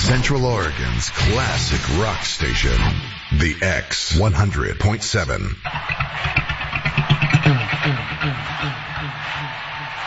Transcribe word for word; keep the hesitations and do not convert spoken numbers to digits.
Central Oregon's classic rock station, The X one hundred point seven.